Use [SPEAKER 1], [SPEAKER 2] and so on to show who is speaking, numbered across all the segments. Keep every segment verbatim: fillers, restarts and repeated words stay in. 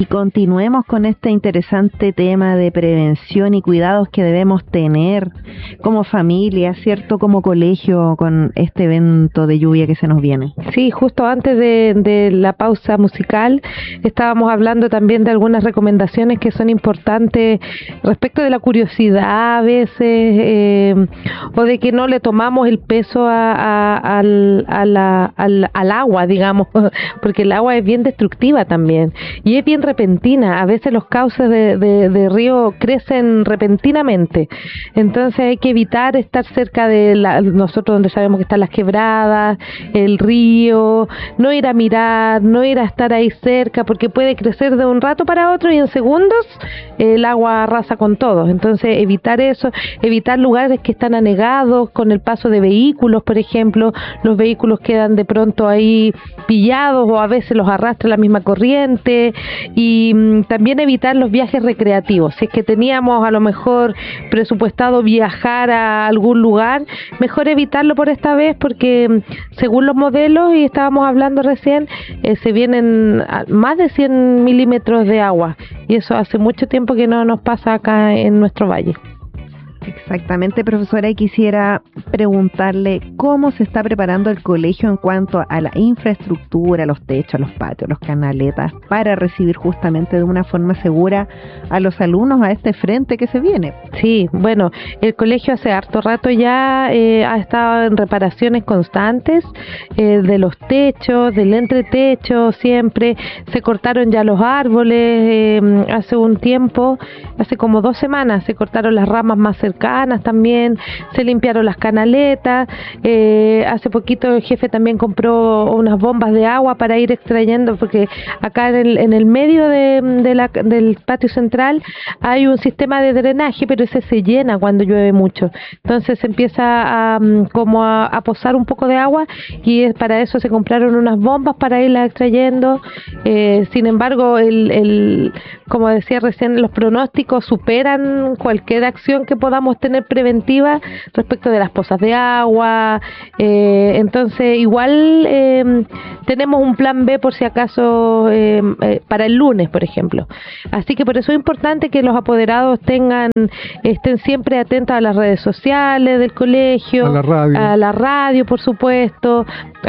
[SPEAKER 1] y continuemos con este interesante tema de prevención y cuidados que debemos tener como familia, ¿cierto? Como colegio con este evento de lluvia que se nos viene.
[SPEAKER 2] Sí, justo antes de, de la pausa musical estábamos hablando también de algunas recomendaciones que son importantes respecto de la curiosidad a veces eh, o de que no le tomamos el peso a, a, al, a la, al, al agua, digamos, porque el agua es bien destructiva también y es bien repentina. A veces los cauces de, de, de río crecen repentinamente, entonces hay que evitar estar cerca de la, nosotros donde sabemos que están las quebradas, el río, no ir a mirar, no ir a estar ahí cerca porque puede crecer de un rato para otro y en segundos el agua arrasa con todo. Entonces evitar eso, evitar lugares que están anegados con el paso de vehículos, por ejemplo, los vehículos quedan de pronto ahí pillados o a veces los arrastra la misma corriente. Y mmm, también evitar los viajes recreativos. Si es que teníamos a lo mejor presupuestado viajar a algún lugar, mejor evitarlo por esta vez porque según los modelos, y estábamos hablando recién, eh, se vienen más de cien milímetros de agua y eso hace mucho tiempo que no nos pasa acá en nuestro valle.
[SPEAKER 1] Exactamente, profesora, y quisiera preguntarle cómo se está preparando el colegio en cuanto a la infraestructura, los techos, los patios, los canaletas, para recibir justamente de una forma segura a los alumnos a este frente que se viene.
[SPEAKER 2] Sí, bueno, el colegio hace harto rato ya eh, ha estado en reparaciones constantes eh, de los techos, del entretecho, siempre se cortaron ya los árboles, eh, hace un tiempo, hace como dos semanas se cortaron las ramas más cercanas también, se limpiaron las canaletas, eh, hace poquito el jefe también compró unas bombas de agua para ir extrayendo, porque acá en el, en el medio de, de la, del patio central hay un sistema de drenaje, pero ese se llena cuando llueve mucho, entonces se empieza a, como a, a posar un poco de agua y es, para eso se compraron unas bombas para irlas extrayendo. Eh, sin embargo, el, el, como decía recién, los pronósticos superan cualquier acción que podamos tener preventiva respecto de las pozas de agua, eh, entonces igual eh, tenemos un plan B por si acaso eh, eh, para el lunes, por ejemplo. Así que por eso es importante que los apoderados tengan, estén siempre atentos a las redes sociales del colegio,
[SPEAKER 3] a la radio,
[SPEAKER 2] a la radio por supuesto,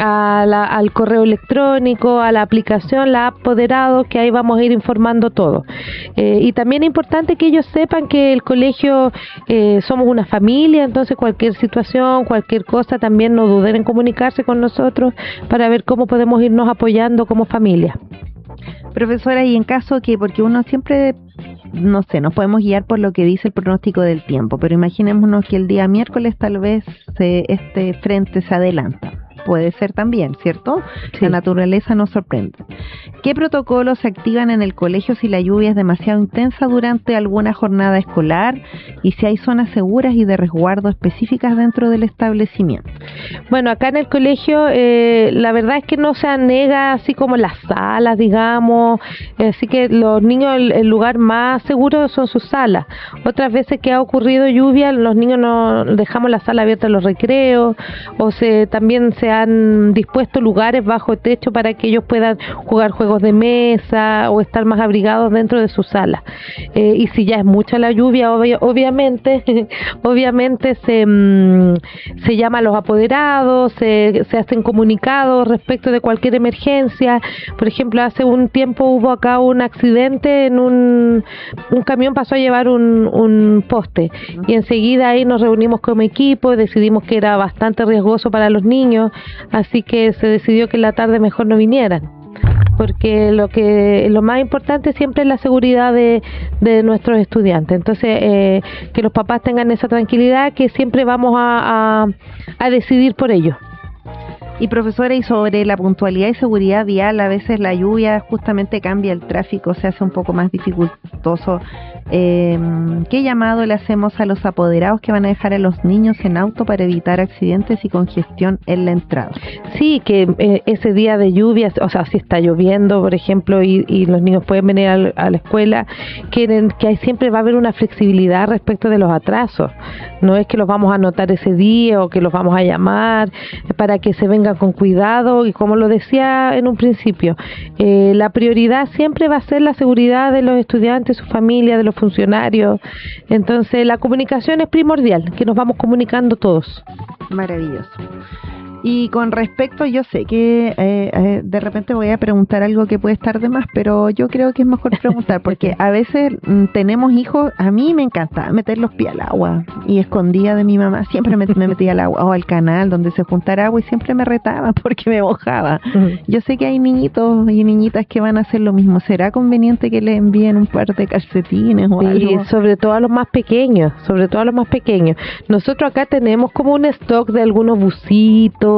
[SPEAKER 2] a la, al correo electrónico, a la aplicación, la app Apoderados, que ahí vamos a ir informando todo. Eh, y también es importante que ellos sepan que el colegio eh, somos una familia, entonces cualquier situación, cualquier cosa, también no duden en comunicarse con nosotros para ver cómo podemos irnos apoyando como familia.
[SPEAKER 1] Profesora, y en caso que, porque uno siempre, no sé, nos podemos guiar por lo que dice el pronóstico del tiempo, pero imaginémonos que el día miércoles tal vez se, este frente se adelanta. Puede ser también, ¿cierto? Sí. La naturaleza nos sorprende. ¿Qué protocolos se activan en el colegio si la lluvia es demasiado intensa durante alguna jornada escolar y si hay zonas seguras y de resguardo específicas dentro del establecimiento?
[SPEAKER 2] Bueno, acá en el colegio eh, la verdad es que no se anega así como las salas, digamos, así que los niños, el, el lugar más seguro son sus salas. Otras veces que ha ocurrido lluvia, los niños no dejamos la sala abierta en los recreos o se también se han dispuesto lugares bajo techo para que ellos puedan jugar juegos de mesa o estar más abrigados dentro de su sala. Eh, y si ya es mucha la lluvia, obvio, obviamente, obviamente se, mmm, se llama a los apoderados, se, se hacen comunicados respecto de cualquier emergencia. Por ejemplo, hace un tiempo hubo acá un accidente en un, un camión pasó a llevar un, un poste y enseguida ahí nos reunimos como equipo y decidimos que era bastante riesgoso para los niños. Así que se decidió que en la tarde mejor no vinieran, porque lo que lo más importante siempre es la seguridad de, de nuestros estudiantes. Entonces, eh, que los papás tengan esa tranquilidad que siempre vamos a, a, a decidir por ellos.
[SPEAKER 1] Y profesora, y sobre la puntualidad y seguridad vial, a veces la lluvia justamente cambia el tráfico, se hace un poco más dificultoso. Eh, ¿Qué llamado le hacemos a los apoderados que van a dejar a los niños en auto para evitar accidentes y congestión en la entrada?
[SPEAKER 2] Sí, que eh, ese día de lluvia, o sea, si está lloviendo, por ejemplo, y, y los niños pueden venir a, a la escuela, que, que hay, siempre va a haber una flexibilidad respecto de los atrasos. No es que los vamos a anotar ese día o que los vamos a llamar para que se vengan vengan con cuidado y como lo decía en un principio, eh, la prioridad siempre va a ser la seguridad de los estudiantes, su familia, de los funcionarios. Entonces la comunicación es primordial, que nos vamos comunicando todos.
[SPEAKER 1] Maravilloso. Y con respecto, yo sé que eh, eh, de repente voy a preguntar algo que puede estar de más, pero yo creo que es mejor preguntar, porque a veces mm, tenemos hijos, a mí me encanta meter los pies al agua, y escondida de mi mamá, siempre me, me metía al agua, o al canal donde se juntara agua, y siempre me retaba porque me mojaba. Uh-huh. Yo sé que hay niñitos y niñitas que van a hacer lo mismo. ¿Será conveniente que les envíen un par de calcetines o
[SPEAKER 2] sí,
[SPEAKER 1] algo?
[SPEAKER 2] Sobre todo a los más pequeños, sobre todo a los más pequeños. Nosotros acá tenemos como un stock de algunos bucitos,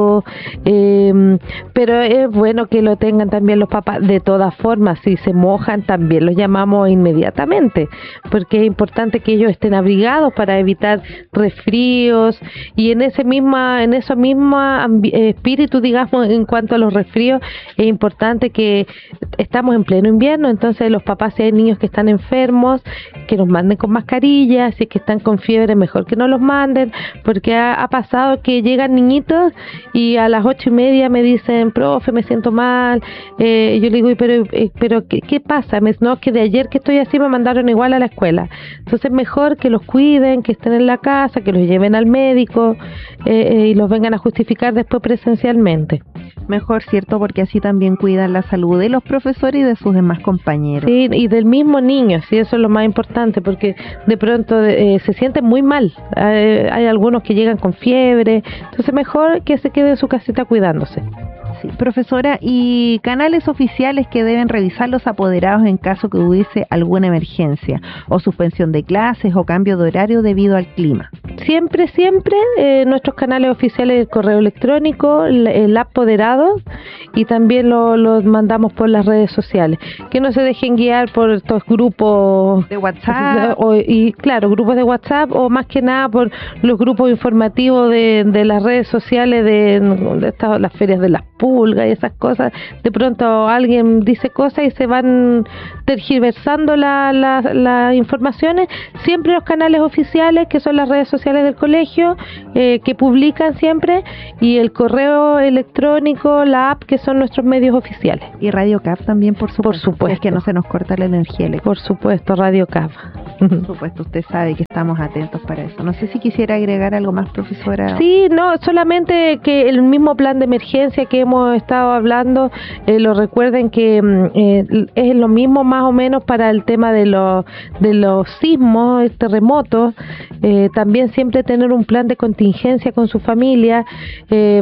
[SPEAKER 2] Eh, pero es bueno que lo tengan también los papás. De todas formas, si se mojan también los llamamos inmediatamente, porque es importante que ellos estén abrigados para evitar resfríos, y en ese misma en ese mismo espíritu, digamos, en cuanto a los resfríos, es importante que estamos en pleno invierno, entonces los papás, si hay niños que están enfermos, que los manden con mascarilla. Si es que están con fiebre, mejor que no los manden, porque ha, ha pasado que llegan niñitos y a las ocho y media me dicen, profe, me siento mal. Eh, yo le digo, pero, eh, pero ¿qué, qué pasa? Me, no, que de ayer que estoy así me mandaron igual a la escuela. Entonces mejor que los cuiden, que estén en la casa, que los lleven al médico eh, eh, y los vengan a justificar después presencialmente.
[SPEAKER 1] Mejor, ¿cierto? Porque así también cuidan la salud de los profesores y de sus demás compañeros.
[SPEAKER 2] Sí, y del mismo niño, sí, eso es lo más importante, porque de pronto eh, se sienten muy mal. Eh, hay algunos que llegan con fiebre, entonces mejor que se quede en su casita cuidándose.
[SPEAKER 1] Sí, profesora, ¿y canales oficiales que deben revisar los apoderados en caso que hubiese alguna emergencia o suspensión de clases o cambio de horario debido al clima?
[SPEAKER 2] Siempre, siempre eh, nuestros canales oficiales, el correo electrónico, el, el apoderado, y también lo, lo mandamos por las redes sociales. Que no se dejen guiar por estos grupos
[SPEAKER 1] de WhatsApp
[SPEAKER 2] o, y claro, grupos de WhatsApp, o más que nada por los grupos informativos de, de las redes sociales de, de estas, las ferias de las pulgas y esas cosas. De pronto alguien dice cosas y se van tergiversando las la, la informaciones. Siempre los canales oficiales, que son las redes sociales del colegio, eh, que publican siempre, y el correo electrónico, la app, que son nuestros medios oficiales.
[SPEAKER 1] Y Radio C A F también, por supuesto.
[SPEAKER 2] Por supuesto.
[SPEAKER 1] Es que no se nos corta la energía eléctrica.
[SPEAKER 2] Por supuesto, Radio C A F.
[SPEAKER 1] Por supuesto, usted sabe que estamos atentos para eso. No sé si quisiera agregar algo más, profesora.
[SPEAKER 2] Sí, no, solamente que el mismo plan de emergencia que hemos estado hablando, eh, lo recuerden que eh, es lo mismo más o menos para el tema de los de los sismos, terremotos. Eh, también siempre tener un plan de contingencia con su familia. Eh,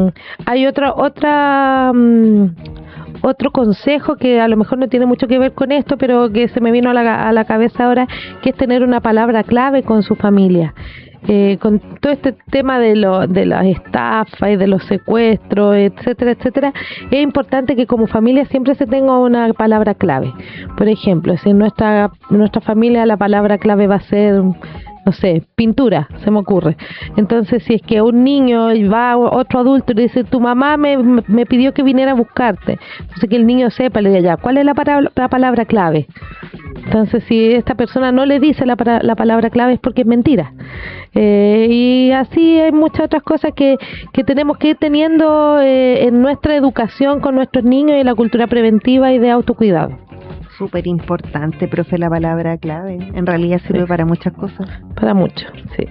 [SPEAKER 2] hay otra otra um, otro consejo que a lo mejor no tiene mucho que ver con esto, pero que se me vino a la, a la cabeza ahora, que es tener una palabra clave con su familia. Eh, con todo este tema de, lo, de las estafas y de los secuestros, etcétera, etcétera, es importante que como familia siempre se tenga una palabra clave. Por ejemplo, si en nuestra, nuestra familia la palabra clave va a ser, no sé, pintura, se me ocurre. Entonces, si es que un niño va a otro adulto y le dice, tu mamá me, me pidió que viniera a buscarte, entonces que el niño sepa, le diga ya, ¿cuál es la, para, la palabra clave? Entonces, si esta persona no le dice la, la palabra clave, es porque es mentira. Eh, y así hay muchas otras cosas que, que tenemos que ir teniendo eh, en nuestra educación con nuestros niños, y la cultura preventiva y de autocuidado.
[SPEAKER 1] Súper importante, profe, la palabra clave. En realidad sirve sí. para muchas cosas.
[SPEAKER 2] Para mucho, sí.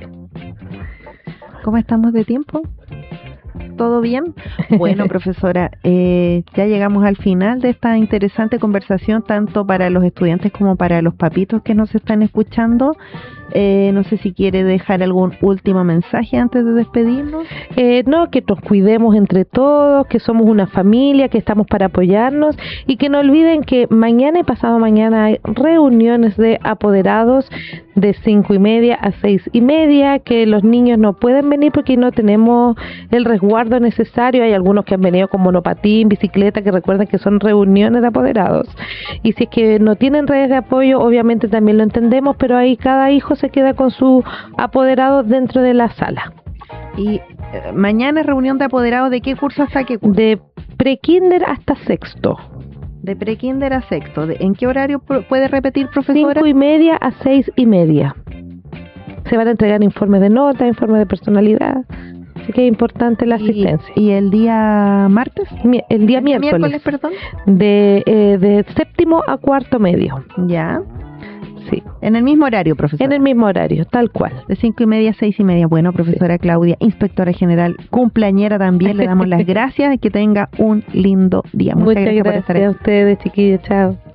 [SPEAKER 1] ¿Cómo estamos de tiempo? ¿Todo bien? Bueno, profesora, eh, ya llegamos al final de esta interesante conversación, tanto para los estudiantes como para los papitos que nos están escuchando. Eh, no sé si quiere dejar algún último mensaje antes de despedirnos.
[SPEAKER 2] Eh, no, que nos cuidemos entre todos, que somos una familia, que estamos para apoyarnos, y que no olviden que mañana y pasado mañana hay reuniones de apoderados de cinco y media a seis y media, que los niños no pueden venir porque no tenemos el resguardo necesario. Hay algunos que han venido con monopatín, bicicleta, que recuerden que son reuniones de apoderados, y si es que no tienen redes de apoyo, obviamente también lo entendemos, pero ahí cada hijo se queda con su apoderado dentro de la sala.
[SPEAKER 1] Y eh, mañana es reunión de apoderados, ¿de qué curso hasta qué curso?
[SPEAKER 2] De prekinder hasta sexto.
[SPEAKER 1] De prekinder a sexto. ¿De, ¿En qué horario puede repetir, profesora?
[SPEAKER 2] Cinco y media a seis y media. Se van a entregar informes de nota, informes de personalidad. Así que es importante la asistencia.
[SPEAKER 1] ¿Y, y el día martes?
[SPEAKER 2] Mi, el día
[SPEAKER 1] ¿El
[SPEAKER 2] miércoles.
[SPEAKER 1] miércoles, perdón?
[SPEAKER 2] De, eh, de séptimo a cuarto medio.
[SPEAKER 1] Ya.
[SPEAKER 2] Sí.
[SPEAKER 1] En el mismo horario, profesora.
[SPEAKER 2] En el mismo horario, tal cual.
[SPEAKER 1] De cinco y media a seis y media. Bueno, profesora sí. Claudia, inspectora general, cumpleañera también, le damos las gracias y que tenga un lindo día. Muchas, Muchas gracias,
[SPEAKER 2] gracias
[SPEAKER 1] por estar aquí.
[SPEAKER 2] a ustedes, chiquillos. Chao.